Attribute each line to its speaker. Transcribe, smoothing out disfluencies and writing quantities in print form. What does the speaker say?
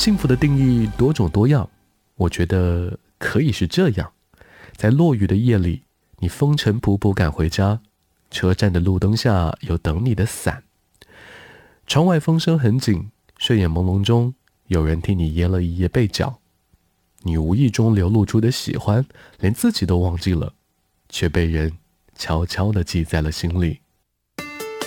Speaker 1: 幸福的定义多种多样，我觉得可以是这样：在落雨的夜里，你风尘仆仆赶回家，车站的路灯下有等你的伞。窗外风声很紧，睡眼朦胧中，有人替你掖了一页被角。你无意中流露出的喜欢，连自己都忘记了，却被人悄悄地记在了心里。